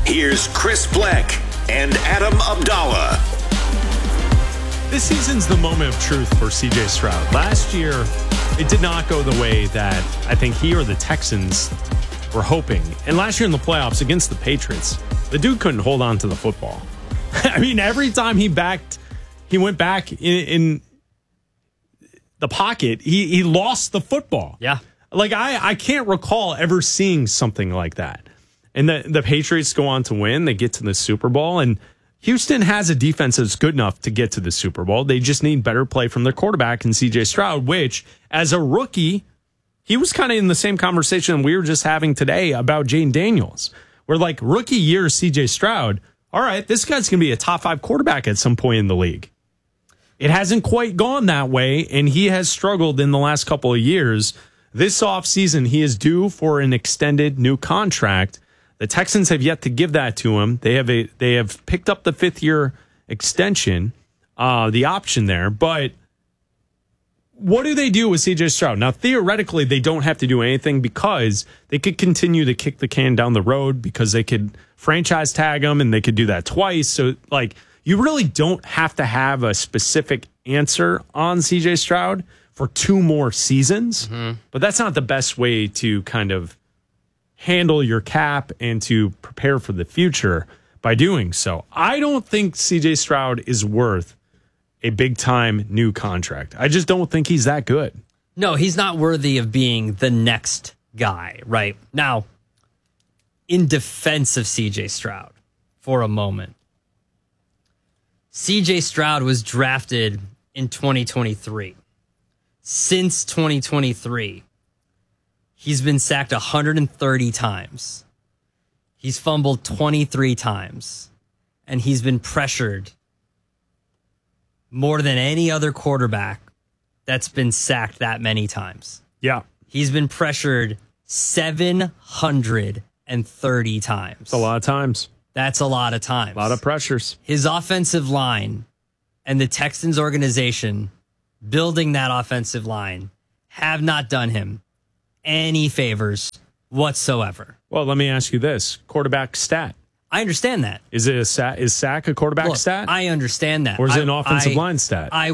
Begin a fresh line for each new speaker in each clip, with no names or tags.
Here's Chris Black and Adam Abdallah.
This season's the moment of truth for CJ Stroud. Last year, it did not go the way that I think he or the Texans were hoping. And last year in the playoffs against the Patriots, the dude couldn't hold on to the football. I mean, every time he went back in the pocket, he lost the football.
Yeah.
Like, I can't recall ever seeing something like that. And the Patriots go on to win. They get to the Super Bowl. And Houston has a defense that's good enough to get to the Super Bowl. They just need better play from their quarterback in C.J. Stroud, which, as a rookie, he was kind of in the same conversation we were just having today about Jayden Daniels. Where, like, rookie year C.J. Stroud, all right, this guy's going to be a top 5 quarterback at some point in the league. It hasn't quite gone that way, and he has struggled in the last couple of years. This offseason, he is due for an extended new contract. The Texans have yet to give that to him. They have picked up the 5th-year extension, the option there. But what do they do with C.J. Stroud? Now, theoretically, they don't have to do anything because they could continue to kick the can down the road because they could franchise tag him, and they could do that twice. So, like, you really don't have to have a specific answer on C.J. Stroud for 2 more seasons. Mm-hmm. But that's not the best way to kind of handle your cap and to prepare for the future by doing so. I don't think C.J. Stroud is worth a big-time new contract. I just don't think he's that good.
No, he's not worthy of being the next guy, right? Now, in defense of C.J. Stroud, for a moment, C.J. Stroud was drafted in 2023. Since 2023, he's been sacked 130 times. He's fumbled 23 times. And he's been pressured more than any other quarterback that's been sacked that many times.
Yeah.
He's been pressured 730 times.
That's a lot of times.
That's a lot of times.
A lot of pressures.
His offensive line and the Texans organization building that offensive line have not done him any favors whatsoever.
Well, let me ask you this. Quarterback stat.
I understand that.
Is sack a quarterback stat?
I understand that.
Or is it an offensive line stat?
I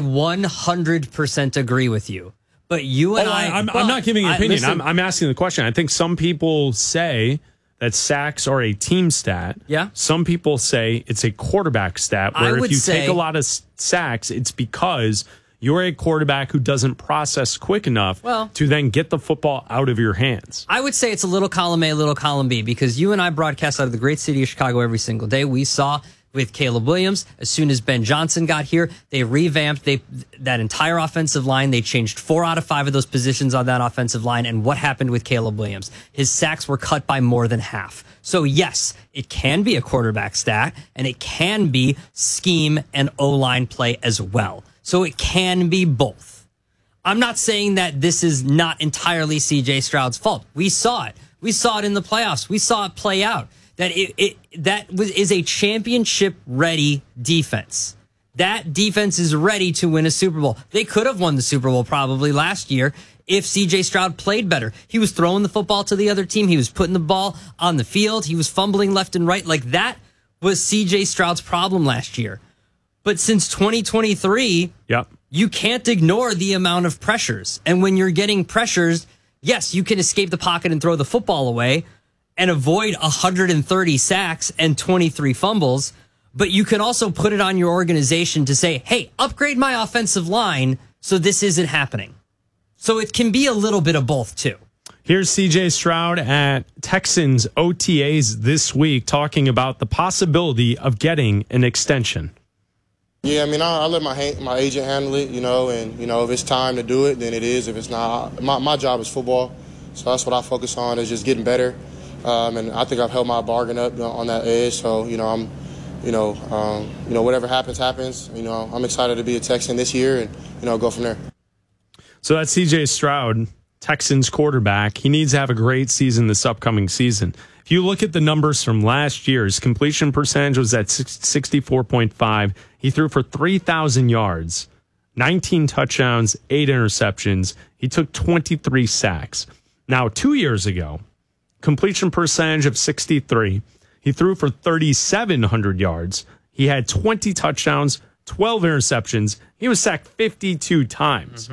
100% agree with you. But you and
I'm not giving an opinion. I'm asking the question. I think some people say that sacks are a team stat.
Yeah.
Some people say it's a quarterback stat, where if you take a lot of sacks, it's because you're a quarterback who doesn't process quick enough to then get the football out of your hands.
I would say it's a little column A, little column B, because you and I broadcast out of the great city of Chicago every single day. We saw with Caleb Williams, as soon as Ben Johnson got here, they revamped that entire offensive line. They changed 4 out of 5 of those positions on that offensive line. And what happened with Caleb Williams? His sacks were cut by more than half. So yes, it can be a quarterback stat, and it can be scheme and O-line play as well. So it can be both. I'm not saying that this is not entirely C.J. Stroud's fault. We saw it. We saw it in the playoffs. We saw it play out. That is a championship-ready defense. That defense is ready to win a Super Bowl. They could have won the Super Bowl probably last year if C.J. Stroud played better. He was throwing the football to the other team. He was putting the ball on the field. He was fumbling left and right. Like, that was C.J. Stroud's problem last year. But since 2023, you can't ignore the amount of pressures. And when you're getting pressures, yes, you can escape the pocket and throw the football away and avoid 130 sacks and 23 fumbles. But you can also put it on your organization to say, hey, upgrade my offensive line so this isn't happening. So it can be a little bit of both, too.
Here's C.J. Stroud at Texans OTAs this week talking about the possibility of getting an extension.
Yeah, I mean, I let my agent handle it, and, if it's time to do it, then it is. If it's not, my job is football, so that's what I focus on, is just getting better. And I think I've held my bargain up on that edge, so, I'm, whatever happens. I'm excited to be a Texan this year and, go from there.
So that's C.J. Stroud, Texans quarterback. He needs to have a great season this upcoming season. If you look at the numbers from last year, his completion percentage was at 64.5. He threw for 3,000 yards, 19 touchdowns, 8 interceptions. He took 23 sacks. Now, 2 years ago, completion percentage of 63. He threw for 3,700 yards. He had 20 touchdowns, 12 interceptions. He was sacked 52 times.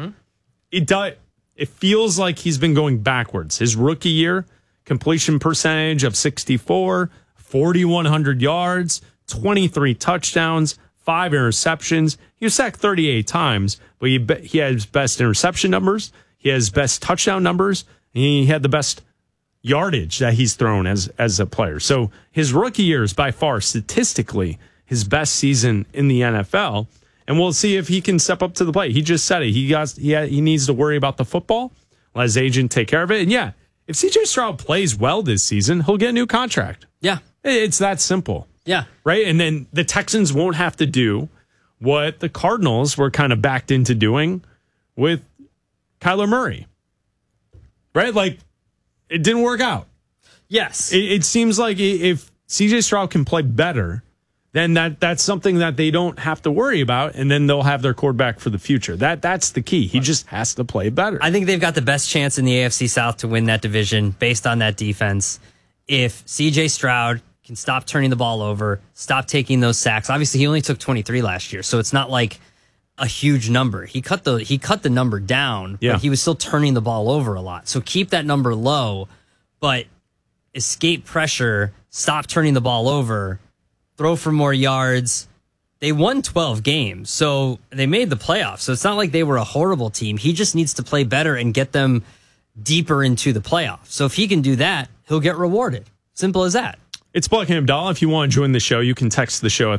It feels like he's been going backwards. His rookie year, completion percentage of 64, 4,100 yards, 23 touchdowns, 5 interceptions. He was sacked 38 times, but he had his best interception numbers. He has best touchdown numbers. And he had the best yardage that he's thrown as a player. So his rookie year is by far statistically his best season in the NFL. And we'll see if he can step up to the plate. He just said it. He needs to worry about the football. Let his agent take care of it. And yeah, if CJ Stroud plays well this season, he'll get a new contract.
Yeah.
It's that simple.
Yeah.
Right? And then the Texans won't have to do what the Cardinals were kind of backed into doing with Kyler Murray. Right? Like, it didn't work out.
Yes.
It seems like if CJ Stroud can play better, then that's something that they don't have to worry about, and then they'll have their quarterback for the future. That's the key. He just has to play better.
I think they've got the best chance in the AFC South to win that division based on that defense. If CJ Stroud can stop turning the ball over, stop taking those sacks. Obviously, he only took 23 last year, so it's not like a huge number. He cut the number down, but he was still turning the ball over a lot. So keep that number low, but escape pressure, stop turning the ball over, throw for more yards. They won 12 games, so they made the playoffs. So it's not like they were a horrible team. He just needs to play better and get them deeper into the playoffs. So if he can do that, he'll get rewarded. Simple as that.
It's Black and Abdallah. If you want to join the show, you can text the show at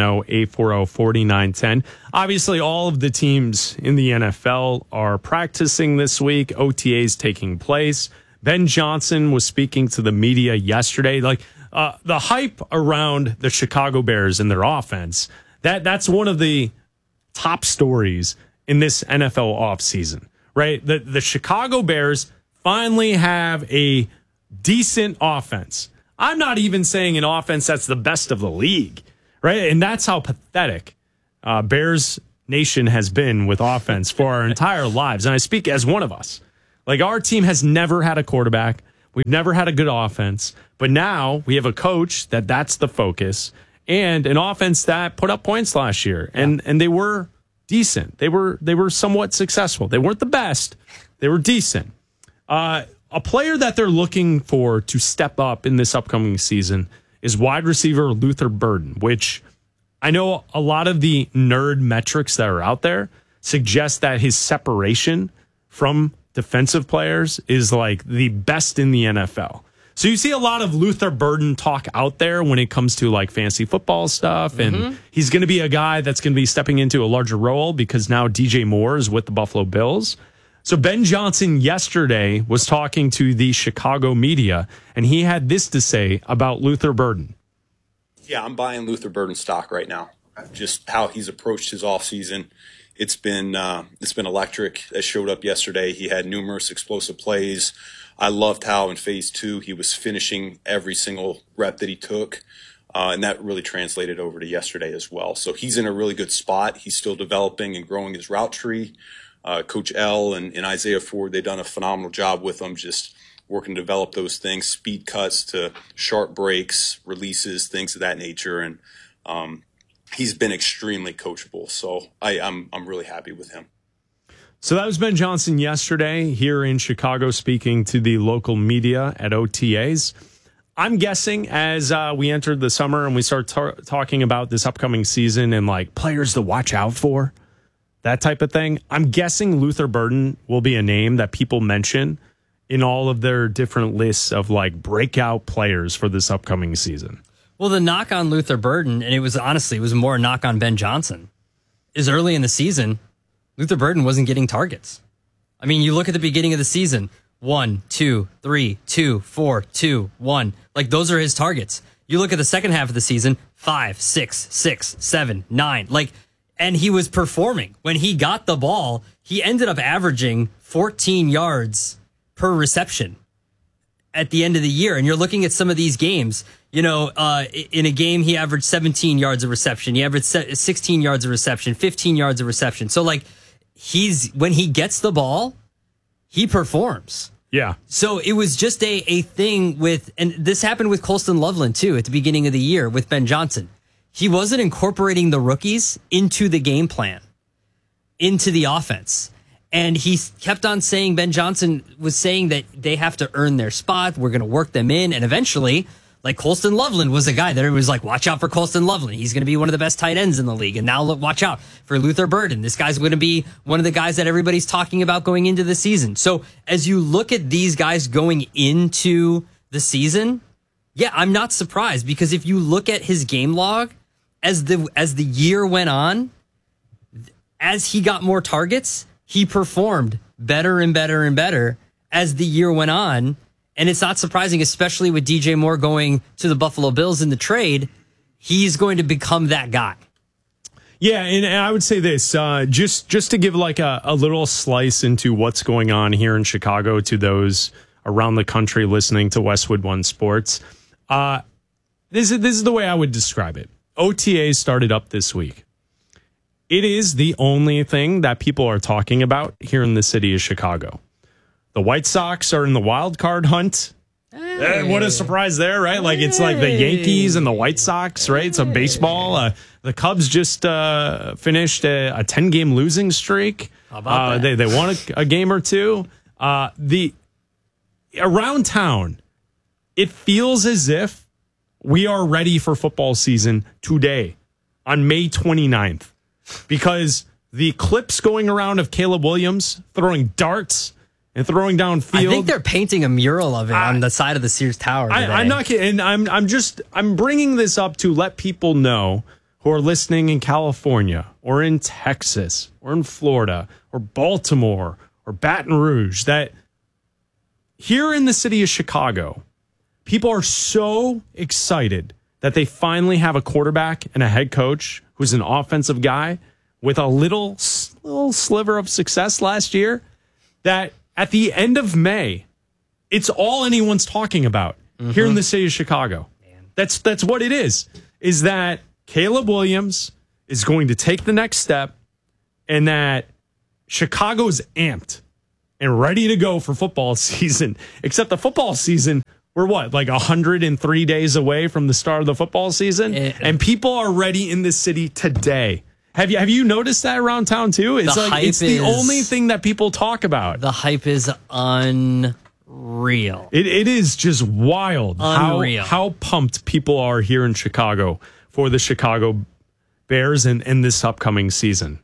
310-840-4910. Obviously, all of the teams in the NFL are practicing this week. OTAs taking place. Ben Johnson was speaking to the media yesterday. The hype around the Chicago Bears and their offense, that's one of the top stories in this NFL offseason, right? The Chicago Bears finally have a decent offense. I'm not even saying an offense that's the best of the league, right? And that's how pathetic Bears Nation has been with offense for our entire lives. And I speak as one of us. Like, our team has never had a quarterback. We've never had a good offense. But now we have a coach that's the focus, and an offense that put up points last year. And they were decent. They were somewhat successful. They weren't the best. They were decent. A player that they're looking for to step up in this upcoming season is wide receiver Luther Burden, which I know a lot of the nerd metrics that are out there suggest that his separation from defensive players is like the best in the NFL. So you see a lot of Luther Burden talk out there when it comes to like fantasy football stuff. And he's going to be a guy that's going to be stepping into a larger role because now DJ Moore is with the Buffalo Bills. So Ben Johnson yesterday was talking to the Chicago media, and he had this to say about Luther Burden.
Yeah, I'm buying Luther Burden stock right now. Just how he's approached his offseason. It's been electric. It showed up yesterday. He had numerous explosive plays. I loved how in phase 2 he was finishing every single rep that he took. And that really translated over to yesterday as well. So he's in a really good spot. He's still developing and growing his route tree. Coach L and Isaiah Ford, they've done a phenomenal job with him, just working to develop those things, speed cuts to sharp breaks, releases, things of that nature. And he's been extremely coachable. So I'm really happy with him.
So that was Ben Johnson yesterday here in Chicago speaking to the local media at OTAs. I'm guessing as we entered the summer and we start talking about this upcoming season and like players to watch out for, that type of thing, I'm guessing Luther Burden will be a name that people mention in all of their different lists of like breakout players for this upcoming season.
Well, the knock on Luther Burden, and it was more a knock on Ben Johnson, is early in the season, Luther Burden wasn't getting targets. I mean, you look at the beginning of the season, 1, 2, 3, 2, 4, 2, 1. Like, those are his targets. You look at the second half of the season, 5, 6, 6, 7, 9. Like, and he was performing. When he got the ball, he ended up averaging 14 yards per reception at the end of the year. And you're looking at some of these games, in a game, he averaged 17 yards of reception. He averaged 16 yards of reception, 15 yards of reception. So, like, when he gets the ball, he performs.
Yeah.
So it was just a thing with, and this happened with Colston Loveland too at the beginning of the year with Ben Johnson. He wasn't incorporating the rookies into the game plan, into the offense. And he kept on saying, Ben Johnson was saying that they have to earn their spot. We're going to work them in. And eventually, like Colston Loveland was a guy that was like, watch out for Colston Loveland. He's going to be one of the best tight ends in the league. And now look, watch out for Luther Burden. This guy's going to be one of the guys that everybody's talking about going into the season. So as you look at these guys going into the season, yeah, I'm not surprised, because if you look at his game log as the year went on, as he got more targets, he performed better and better and better as the year went on. And it's not surprising, especially with DJ Moore going to the Buffalo Bills in the trade, he's going to become that guy.
Yeah, and I would say this, just to give like a little slice into what's going on here in Chicago to those around the country listening to Westwood One Sports. This is the way I would describe it. OTA started up this week. It is the only thing that people are talking about here in the city of Chicago. The White Sox are in the wild card hunt. Hey. What a surprise there, right? Like it's like the Yankees and the White Sox, right? It's a baseball. The Cubs just finished a 10-game losing streak.
How about that?
They won a game or two. Around town, it feels as if we are ready for football season today on May 29th. Because the clips going around of Caleb Williams throwing darts and throwing downfield.
I think they're painting a mural of it on the side of the Sears Tower today.
I'm not kidding. And I'm bringing this up to let people know who are listening in California or in Texas or in Florida or Baltimore or Baton Rouge that here in the city of Chicago, people are so excited that they finally have a quarterback and a head coach who's an offensive guy with a little sliver of success last year, that at the end of May, it's all anyone's talking about here in the city of Chicago. Man. That's what it is that Caleb Williams is going to take the next step, and that Chicago's amped and ready to go for football season. Except the football season, we're like 103 days away from the start of the football season, and people are ready in this city today. Have you noticed that around town too? It's it's the only thing that people talk about.
The hype is unreal.
It is just wild.
Unreal.
How pumped people are here in Chicago for the Chicago Bears and this upcoming season.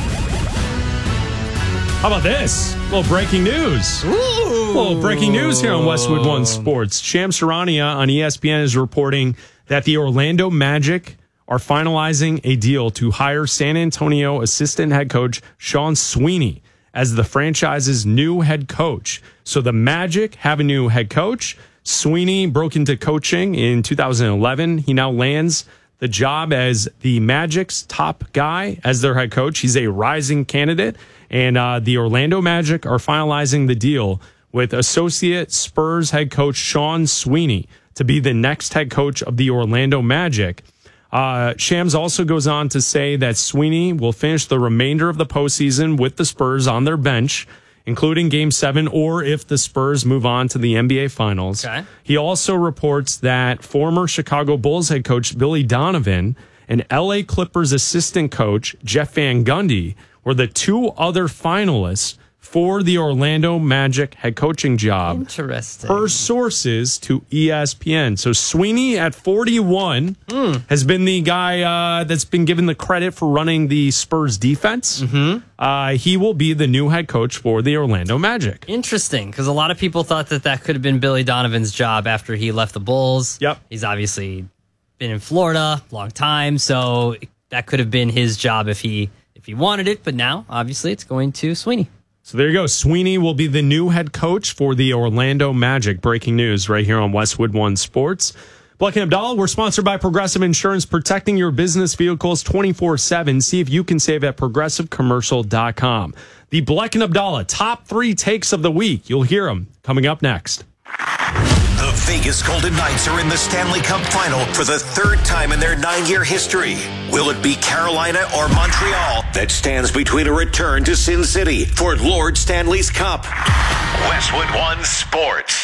How about this? A little breaking news.
Ooh.
A little breaking news here on Westwood One Sports. Shams Charania on ESPN is reporting that the Orlando Magic are finalizing a deal to hire San Antonio assistant head coach Sean Sweeney as the franchise's new head coach. So the Magic have a new head coach. Sweeney broke into coaching in 2011. He now lands the job as the Magic's top guy as their head coach. He's a rising candidate. And the Orlando Magic are finalizing the deal with associate Spurs head coach Sean Sweeney to be the next head coach of the Orlando Magic. Shams also goes on to say that Sweeney will finish the remainder of the postseason with the Spurs on their bench, including Game 7, or if the Spurs move on to the NBA Finals.
Okay.
He also reports that former Chicago Bulls head coach Billy Donovan and LA Clippers assistant coach Jeff Van Gundy were the two other finalists for the Orlando Magic head coaching job.
Interesting.
Per sources to ESPN. So Sweeney at 41 has been the guy that's been given the credit for running the Spurs defense. He will be the new head coach for the Orlando Magic.
Interesting, because a lot of people thought that could have been Billy Donovan's job after he left the Bulls.
Yep.
He's obviously been in Florida a long time, so that could have been his job if he wanted it. But now, obviously, it's going to Sweeney.
So there you go. Sweeney will be the new head coach for the Orlando Magic. Breaking news right here on Westwood One Sports. Black and Abdallah, we're sponsored by Progressive Insurance, protecting your business vehicles 24/7. See if you can save at progressivecommercial.com. The Black and Abdallah top 3 takes of the week. You'll hear them coming up next.
The Vegas Golden Knights are in the Stanley Cup Final for the 3rd time in their 9-year history. Will it be Carolina or Montreal that stands between a return to Sin City for Lord Stanley's Cup? Westwood One Sports.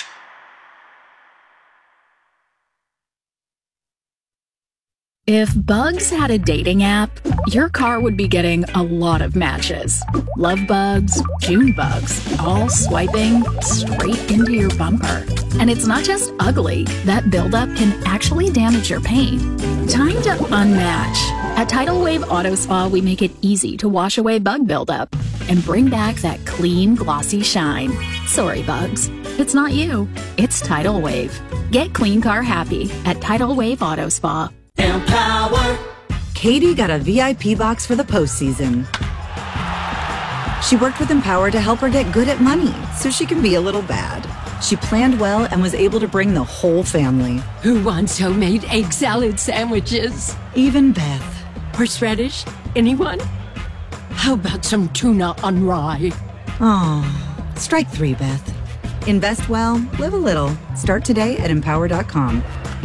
If Bugs had a dating app, your car would be getting a lot of matches. Love bugs, June bugs, all swiping straight into your bumper. And it's not just ugly. That buildup can actually damage your paint. Time to unmatch. At Tidal Wave Auto Spa, we make it easy to wash away bug buildup and bring back that clean, glossy shine. Sorry, bugs. It's not you. It's Tidal Wave. Get clean car happy at Tidal Wave Auto Spa.
Empower. Katie got a VIP box for the postseason. She worked with Empower to help her get good at money so she can be a little bad. She planned well and was able to bring the whole family.
Who wants homemade egg salad sandwiches?
Even Beth.
Horseradish? Anyone? How about some tuna on rye?
Oh, strike 3, Beth. Invest well, live a little. Start today at empower.com.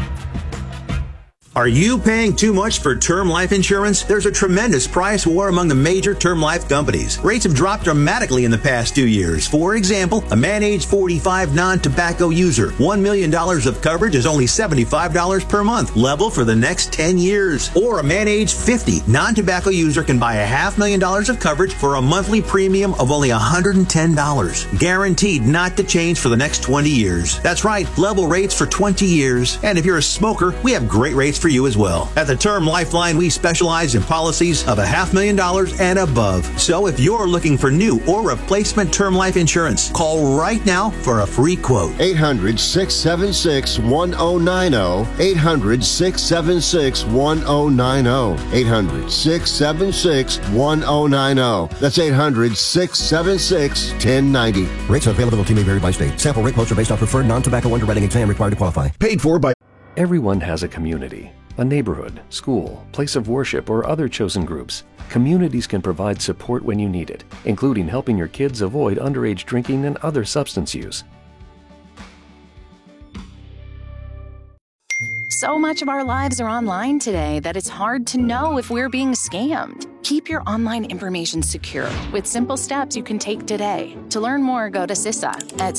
Are you paying too much for term life insurance? There's a tremendous price war among the major term life companies. Rates have dropped dramatically in the past 2 years. For example, a man age 45 non-tobacco user, $1 million of coverage is only $75 per month, level for the next 10 years. Or a man age 50 non-tobacco user can buy $500,000 of coverage for a monthly premium of only $110. Guaranteed not to change for the next 20 years. That's right, level rates for 20 years. And if you're a smoker, we have great rates for you as well. At the Term Lifeline, we specialize in policies of $500,000 and above. So if you're looking for new or replacement term life insurance, call right now for a free quote.
800-676-1090. 800-676-1090. 800-676-1090. That's 800-676-1090.
Rates and availability may vary by state. Sample rate quotes are based on preferred non-tobacco underwriting exam required to qualify.
Paid for by...
Everyone has a community, a neighborhood, school, place of worship, or other chosen groups. Communities can provide support when you need it, including helping your kids avoid underage drinking and other substance use.
So much of our lives are online today that it's hard to know if we're being scammed. Keep your online information secure with simple steps you can take today. To learn more, go to CISA at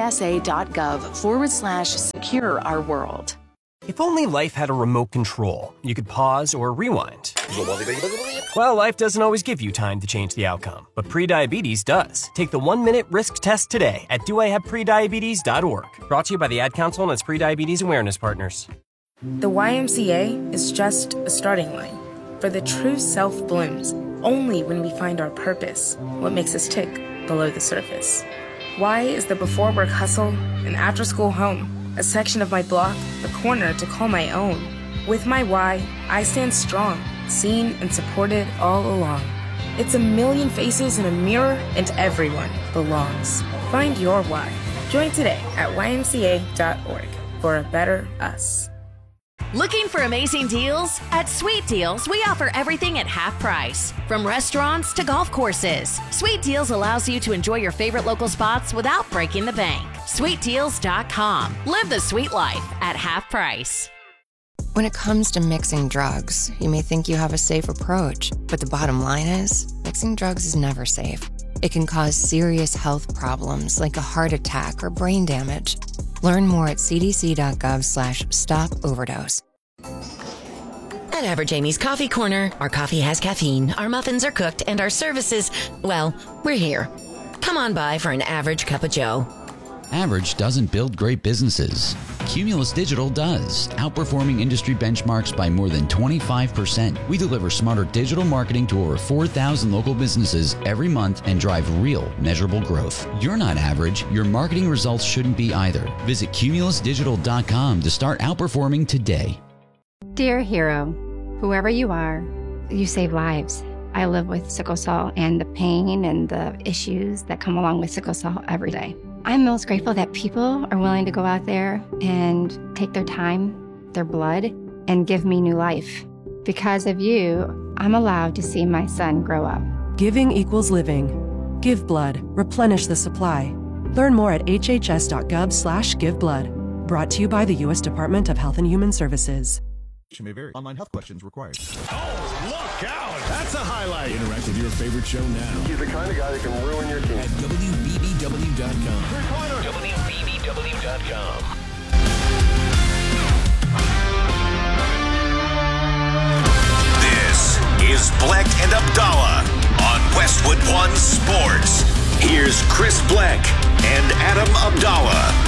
cisa.gov/secure our world.
If only life had a remote control, you could pause or rewind. Well, life doesn't always give you time to change the outcome, but prediabetes does. Take the 1-minute risk test today at doihaveprediabetes.org. Brought to you by the Ad Council and its Prediabetes Awareness Partners.
The YMCA is just a starting line, for the true self blooms only when we find our purpose, what makes us tick below the surface. Y is the before work hustle and after school home. A section of my block, a corner to call my own. With my why, I stand strong, seen and supported all along. It's a million faces in a mirror, and everyone belongs. Find your why. Join today at ymca.org for a better us.
Looking for amazing deals? At Sweet Deals, we offer everything at half price. From restaurants to golf courses, Sweet Deals allows you to enjoy your favorite local spots without breaking the bank. SweetDeals.com. Live the sweet life at half price.
When it comes to mixing drugs, you may think you have a safe approach, but the bottom line is, mixing drugs is never safe. It can cause serious health problems like a heart attack or brain damage. Learn more at cdc.gov/stop-overdose.
At Average Amy's Coffee Corner, our coffee has caffeine, our muffins are cooked, and our services, well, we're here. Come on by for an average cup of joe.
Average doesn't build great businesses. Cumulus Digital does, outperforming industry benchmarks by more than 25%. We deliver smarter digital marketing to over 4,000 local businesses every month and drive real, measurable growth. You're not average. Your marketing results shouldn't be either. Visit cumulusdigital.com to start outperforming today.
Dear hero, whoever you are, you save lives. I live with sickle cell and the pain and the issues that come along with sickle cell every day. I'm most grateful that people are willing to go out there and take their time, their blood, and give me new life. Because of you, I'm allowed to see my son grow up.
Giving equals living. Give blood. Replenish the supply. Learn more at hhs.gov/giveblood. Brought to you by the U.S. Department of Health and Human Services.
May vary. Online health questions required.
Oh, look out. That's a highlight. Interact with your favorite show now.
He's the kind of guy that can ruin your team.
At WBBW.com.
WBBW.com. This is Bleck and Abdallah on Westwood One Sports. Here's Chris Bleck and Adam Abdallah.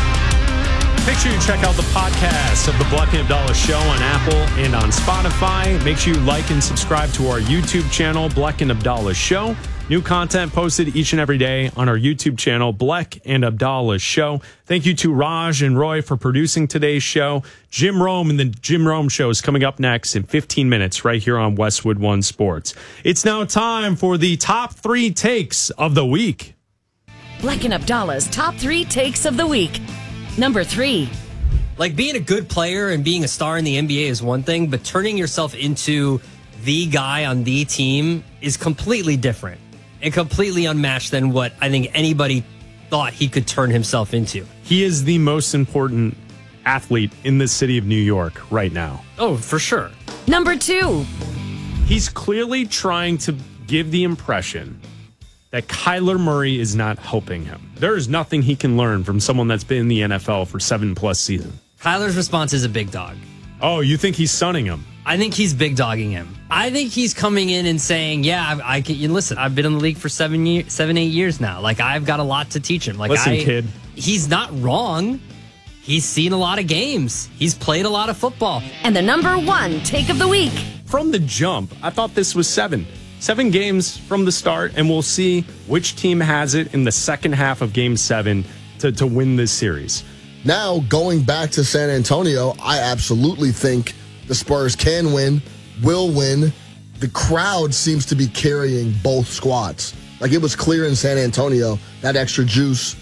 Make sure you check out the podcast of the Bleck and Abdallah Show on Apple and on Spotify. Make sure you like and subscribe to our YouTube channel, Bleck and Abdallah Show. New content posted each and every day on our YouTube channel, Bleck and Abdallah Show. Thank you to Raj and Roy for producing today's show. Jim Rome and the Jim Rome Show is coming up next in 15 minutes right here on Westwood One Sports. It's now time for the top 3 takes of the week.
Bleck and Abdallah's top 3 takes of the week. Number 3.
Like, being a good player and being a star in the NBA is one thing, but turning yourself into the guy on the team is completely different and completely unmatched than what I think anybody thought he could turn himself into.
He is the most important athlete in the city of New York right now.
Oh, for sure.
Number 2.
He's clearly trying to give the impression that Kyler Murray is not helping him. There is nothing he can learn from someone that's been in the NFL for 7+ seasons.
Kyler's response is a big dog.
Oh, you think he's sunning him?
I think he's big dogging him. I think he's coming in and saying, yeah, I can. Listen, I've been in the league for 8 years now. Like, I've got a lot to teach him. Like,
listen, kid.
He's not wrong. He's seen a lot of games. He's played a lot of football.
And the number 1 take of the week.
From the jump, I thought this was 7. 7 games from the start, and we'll see which team has it in the second half of Game 7 to win this series.
Now, going back to San Antonio, I absolutely think the Spurs can win, will win. The crowd seems to be carrying both squads. Like, it was clear in San Antonio that extra juice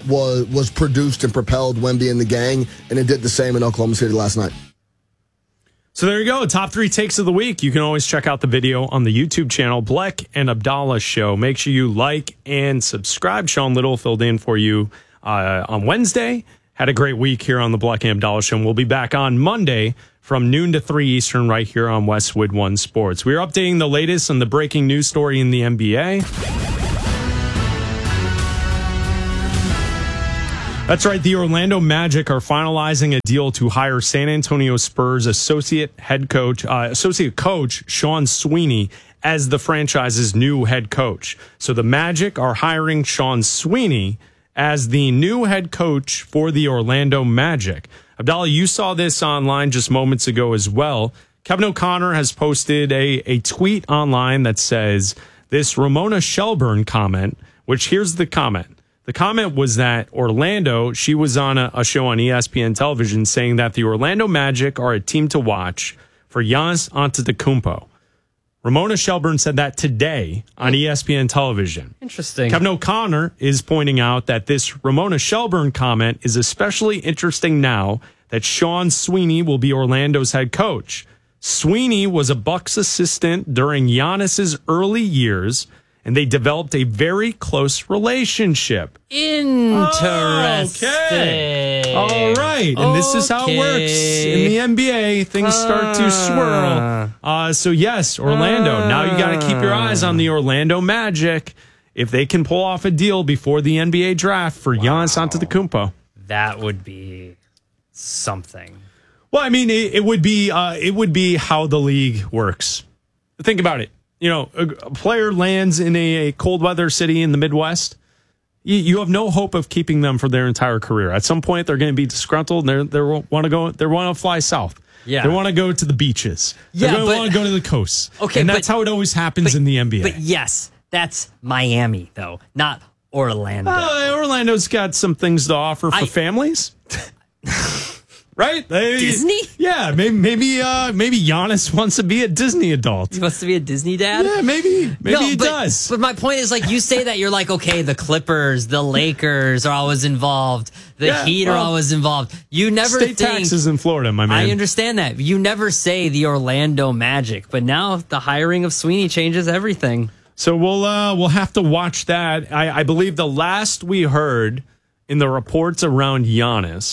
was produced and propelled Wemby and the gang, and it did the same in Oklahoma City last night.
So there you go. Top 3 takes of the week. You can always check out the video on the YouTube channel, Bleck and Abdallah Show. Make sure you like and subscribe. Sean Little filled in for you on Wednesday. Had a great week here on the Bleck and Abdallah Show. And we'll be back on Monday from noon to 3 Eastern right here on Westwood One Sports. We are updating the latest on the breaking news story in the NBA. That's right. The Orlando Magic are finalizing a deal to hire San Antonio Spurs associate coach Sean Sweeney as the franchise's new head coach. So the Magic are hiring Sean Sweeney as the new head coach for the Orlando Magic. Abdallah, you saw this online just moments ago as well. Kevin O'Connor has posted a tweet online that says this Ramona Shelburne comment, which here's the comment. The comment was that Orlando, she was on a show on ESPN television saying that the Orlando Magic are a team to watch for Giannis Antetokounmpo. Ramona Shelburne said that today on ESPN television.
Interesting.
Kevin O'Connor is pointing out that this Ramona Shelburne comment is especially interesting now that Sean Sweeney will be Orlando's head coach. Sweeney was a Bucks assistant during Giannis's early years, and they developed a very close relationship.
Interesting.
Okay. All right. And this is how it works in the NBA. Things start to swirl. So, yes, Orlando. Now you got to keep your eyes on the Orlando Magic if they can pull off a deal before the NBA draft for Giannis Antetokounmpo.
That would be something.
Well, I mean, it would be how the league works. Think about it. You know, a player lands in a cold weather city in the Midwest. You have no hope of keeping them for their entire career. At some point, they're going to be disgruntled, and they want to fly south.
Yeah,
they want to go to the beaches. They're going to want to go to the coast.
Okay,
and that's how it always happens in the NBA.
But yes, that's Miami though, not Orlando.
Orlando's got some things to offer for families. Right?
Disney?
Yeah, maybe Giannis wants to be a Disney adult.
He wants to be a Disney dad?
Yeah, maybe he does.
But my point is, like, you say that, you're like, okay, the Clippers, the Lakers are always involved. The Heat are always involved. You never
state taxes in Florida, my man.
I understand that. You never say the Orlando Magic, but now the hiring of Sweeney changes everything.
So we'll have to watch that. I believe the last we heard in the reports around Giannis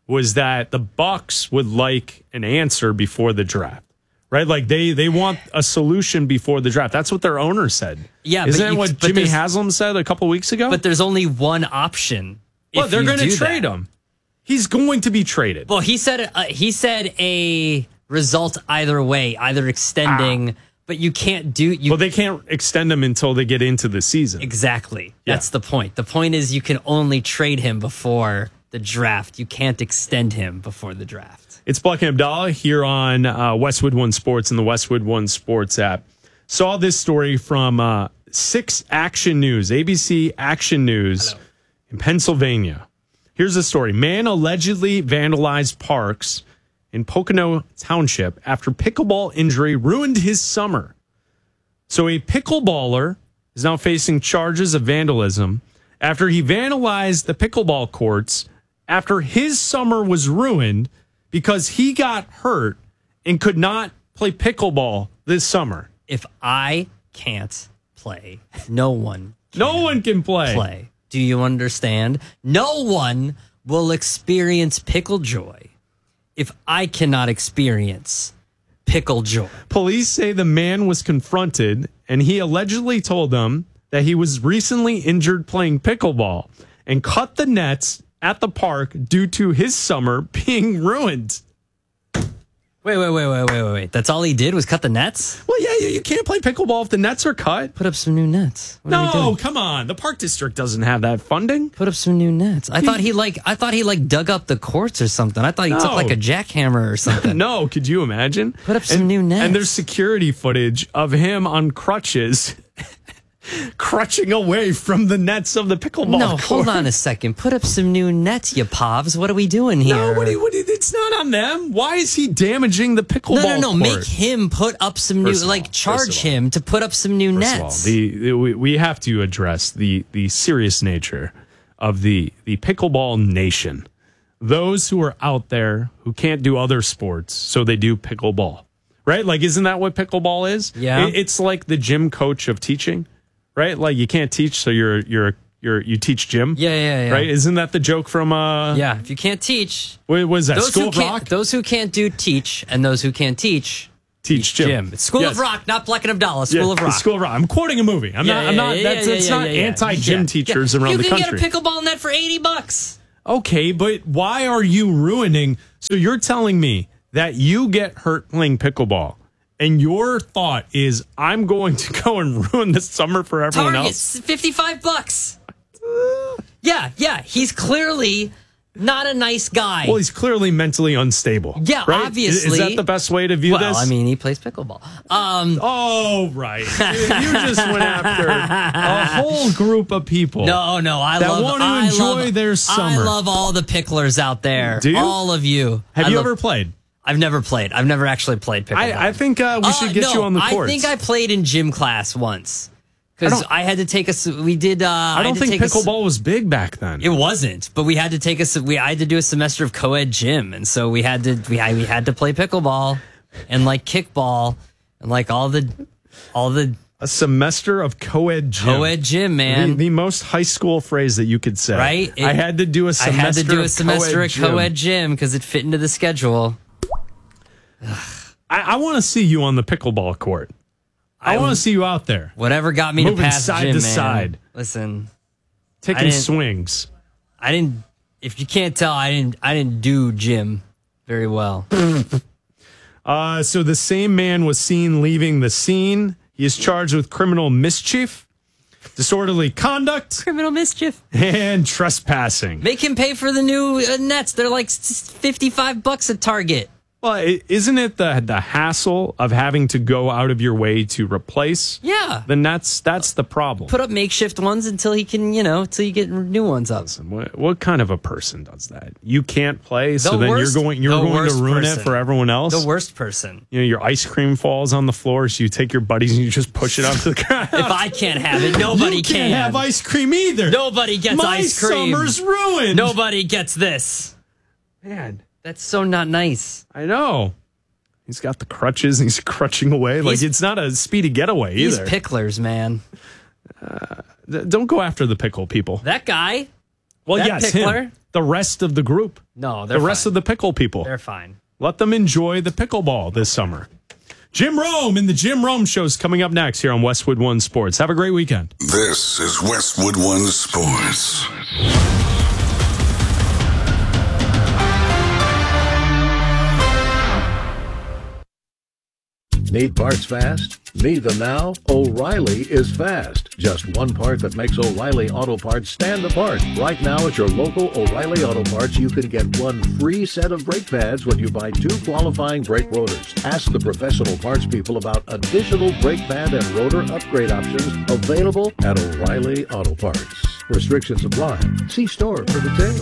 was that the Bucks would like an answer before the draft. Right? Like they want a solution before the draft. That's what their owner said.
Yeah,
Isn't that what Jimmy Haslam said a couple weeks ago?
But there's only one option.
Well, they're going to trade him. He's going to be traded.
Well, he said a result either way, either extending, but you can't do.
Well, they can't extend him until they get into the season.
Exactly. That's the point. The point is you can only trade him before the draft. You can't extend him before the draft.
It's Bleck and Abdallah here on Westwood One Sports and the Westwood One Sports app. Saw this story from 6 Action News, ABC Action News in Pennsylvania. Here's the story. Man allegedly vandalized parks in Pocono Township after pickleball injury ruined his summer. So a pickleballer is now facing charges of vandalism after he vandalized the pickleball courts after his summer was ruined because he got hurt and could not play pickleball this summer.
If I can't play, no one
can play.
Do you understand? No one will experience pickle joy if I cannot experience pickle joy.
Police say the man was confronted and he allegedly told them that he was recently injured playing pickleball and cut the nets at the park due to his summer being ruined.
Wait. That's all he did was cut the nets?
Well, yeah, you can't play pickleball if the nets are cut.
Put up some new nets.
No, come on. The park district doesn't have that funding.
Put up some new nets. I thought he dug up the courts or something. I thought he took like a jackhammer or something.
No, could you imagine?
Put up some new nets.
And there's security footage of him on crutches crutching away from the nets of the pickleball court.
Hold on a second. Put up some new nets, you povs. What are we doing here?
No, it's not on them. Why is he damaging the pickleball court?
No. Make him put up some new, charge him to put up some new nets.
We have to address the serious nature of the pickleball nation. Those who are out there who can't do other sports, so they do pickleball. Right? Like, isn't that what pickleball is?
Yeah.
It's like the gym coach of teaching. Right, like you can't teach, so you teach gym.
Yeah.
Right, isn't that the joke from?
Yeah, if you can't teach,
what was that? School of Rock.
Those who can't do teach, and those who can't teach
gym.
It's School of Rock, not Bleck and Abdallah. School of Rock.
School of Rock. I'm quoting a movie. I'm not. That's not anti-gym teachers around the country.
You can get a pickleball net for $80.
Okay, but why are you ruining? So you're telling me that you get hurt playing pickleball. And your thought is, I'm going to go and ruin this summer for everyone else?
$55. Yeah. He's clearly not a nice guy.
Well, he's clearly mentally unstable.
Yeah,
right?
obviously.
Is that the best way to view this?
Well, I mean, he plays pickleball.
Oh, right. You just went after a whole group of people.
No.
I want to enjoy their summer.
I love all the picklers out there.
Do you?
All of you.
Have you ever played?
I've never played. I've never actually played pickleball.
I think we should get you on the courts.
I think I played in gym class once. Because I had to take
I don't think pickleball was big back then.
It wasn't, but we had to take I had to do a semester of co-ed gym, and so we had to play pickleball and like kickball and like all the
a semester of co-ed gym.
Co-ed gym, man.
The most high school phrase that you could say.
Right?
I had to do a semester
of co-ed gym because it fit into the schedule.
I want to see you on the pickleball court. I want to see you out there.
Whatever got me
moving
to pass
side
gym,
to
man.
side.
Listen,
taking swings.
I didn't. If you can't tell, I didn't do gym very well.
So the same man was seen leaving the scene. He is charged with criminal mischief, disorderly conduct,
criminal mischief,
and trespassing.
Make him pay for the new nets. They're like $55 at Target.
Well, isn't it the hassle of having to go out of your way to replace the nets? That's the problem.
Put up makeshift ones until he can, until you get new ones up.
Listen, what kind of a person does that? You can't play, so then you're going to ruin it for everyone else?
The worst person.
Your ice cream falls on the floor, so you take your buddies and you just push it onto the ground.
If I can't have it, nobody can.
You can't have ice cream either.
Nobody gets ice cream.
My summer's ruined.
Nobody gets this.
Man.
That's so not nice.
I know. He's got the crutches and he's crutching away. Like, it's not a speedy getaway either.
These picklers, man.
Don't go after the pickle people.
That guy.
Well,
that
yes,
pickler.
him. The rest of the group. the rest of the pickle people.
They're fine.
Let them enjoy the pickleball this summer.
They're fine.
Let them enjoy the pickleball this summer. Jim Rome and the Jim Rome Show's coming up next here on Westwood One Sports. Have a great weekend.
This is Westwood One Sports.
Need parts fast? Need them now? O'Reilly is fast. Just one part that makes O'Reilly Auto Parts stand apart. Right now at your local O'Reilly Auto Parts, you can get one free set of brake pads when you buy 2 qualifying brake rotors. Ask the professional parts people about additional brake pad and rotor upgrade options available at O'Reilly Auto Parts. Restrictions apply. See store for details.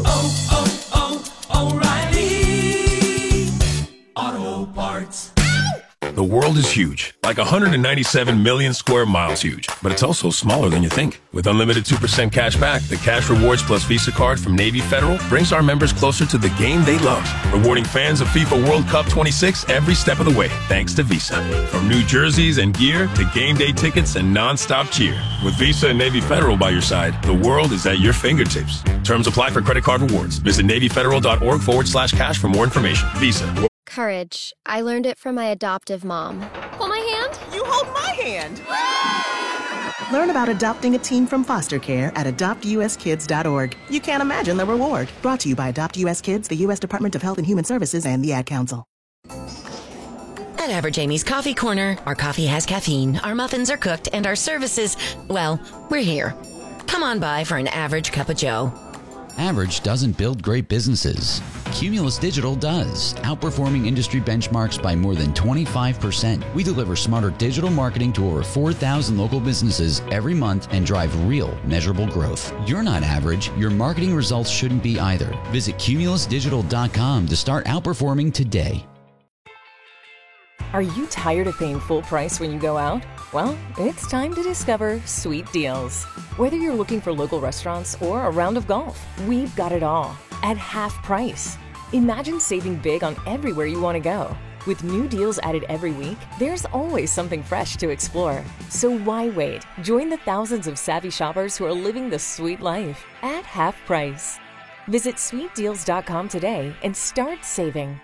O'Reilly Auto Parts. The world is huge, like 197 million square miles huge, but it's also smaller than you think. With unlimited 2% cash back, the Cash Rewards Plus Visa card from Navy Federal brings our members closer to the game they love, rewarding fans of FIFA World Cup 26 every step of the way, thanks to Visa. From new jerseys and gear to game day tickets and non-stop cheer. With Visa and Navy Federal by your side, the world is at your fingertips. Terms apply for credit card rewards. Visit NavyFederal.org/cash for more information. Visa.
Courage. I learned it from my adoptive mom. Hold my hand.
You hold my hand. Learn about adopting a teen from foster care at adoptuskids.org. You can't imagine the reward. Brought to you by Adopt US Kids, the U.S. Department of Health and Human Services, and the Ad Council.
At Average Amy's Coffee Corner, our coffee has caffeine, our muffins are cooked, and our services, well, we're here. Come on by for an average cup of joe.
Average doesn't build great businesses. Cumulus Digital does, outperforming industry benchmarks by more than 25%. We deliver smarter digital marketing to over 4,000 local businesses every month and drive real, measurable growth. You're not average. Your marketing results shouldn't be either. Visit cumulusdigital.com to start outperforming today.
Are you tired of paying full price when you go out? Well, it's time to discover Sweet Deals. Whether you're looking for local restaurants or a round of golf, we've got it all at half price. Imagine saving big on everywhere you want to go. With new deals added every week, there's always something fresh to explore. So why wait? Join the thousands of savvy shoppers who are living the sweet life at half price. Visit sweetdeals.com today and start saving.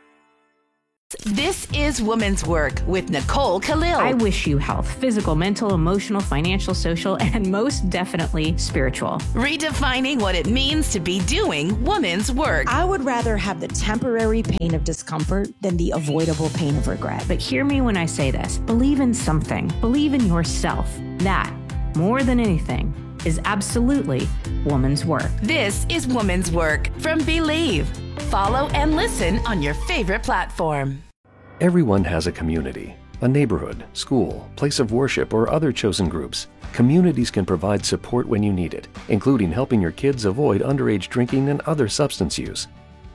This is Women's Work with Nicole Khalil.
I wish you health, physical, mental, emotional, financial, social, and most definitely spiritual.
Redefining what it means to be doing women's work.
I would rather have the temporary pain of discomfort than the avoidable pain of regret.
But hear me when I say this. Believe in something. Believe in yourself. That, more than anything, is absolutely woman's work.
This is Women's Work from Believe. Follow and listen on your favorite platform.
Everyone has a community, a neighborhood, school, place of worship, or other chosen groups. Communities can provide support when you need it, including helping your kids avoid underage drinking and other substance use.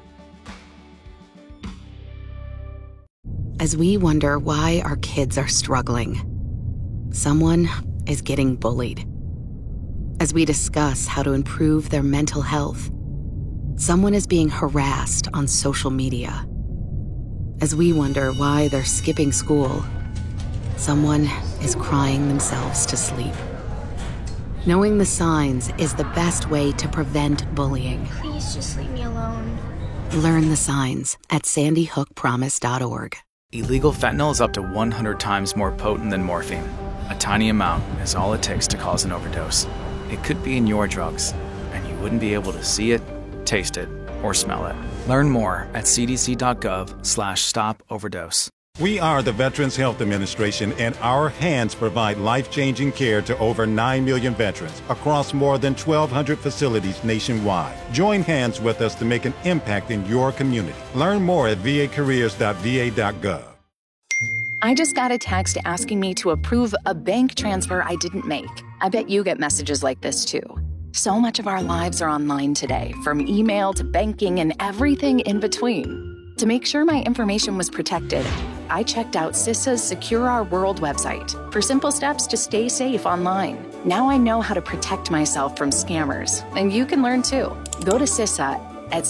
As we wonder why our kids are struggling, someone is getting bullied. As we discuss how to improve their mental health, someone is being harassed on social media. As we wonder why they're skipping school, someone is crying themselves to sleep. Knowing the signs is the best way to prevent bullying.
Please just leave me alone.
Learn the signs at sandyhookpromise.org.
Illegal fentanyl is up to 100 times more potent than morphine. A tiny amount is all it takes to cause an overdose. It could be in your drugs, and you wouldn't be able to see it, taste it, or smell it. Learn more at cdc.gov/stop-overdose.
We are the Veterans Health Administration, and our hands provide life-changing care to over 9 million veterans across more than 1,200 facilities nationwide. Join hands with us to make an impact in your community. Learn more at vacareers.va.gov.
I just got a text asking me to approve a bank transfer I didn't make. I bet you get messages like this too. So much of our lives are online today, from email to banking and everything in between. To make sure my information was protected, I checked out CISA's Secure Our World website for simple steps to stay safe online. Now I know how to protect myself from scammers, and you can learn too. Go to CISA at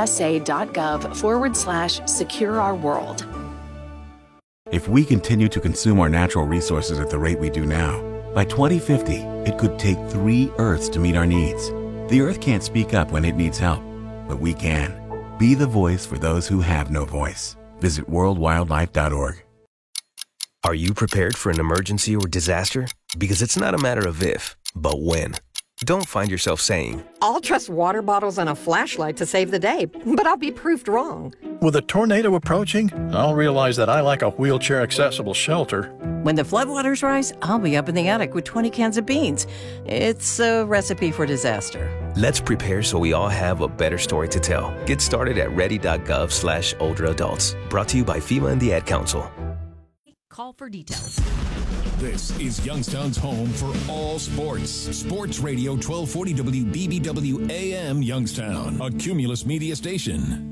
cisa.gov/Secure Our World.
If we continue to consume our natural resources at the rate we do now, by 2050, it could take 3 Earths to meet our needs. The Earth can't speak up when it needs help, but we can. Be the voice for those who have no voice. Visit worldwildlife.org.
Are you prepared for an emergency or disaster? Because it's not a matter of if, but when. Don't find yourself saying,
I'll trust water bottles and a flashlight to save the day, but I'll be proved wrong.
With a tornado approaching, I'll realize that I lack a wheelchair-accessible shelter.
When the floodwaters rise, I'll be up in the attic with 20 cans of beans. It's a recipe for disaster.
Let's prepare so we all have a better story to tell. Get started at ready.gov/older adults. Brought to you by FEMA and the Ad Council.
Call for details.
This is Youngstown's home for all sports. Sports Radio 1240 WBBW AM Youngstown, a Cumulus media station.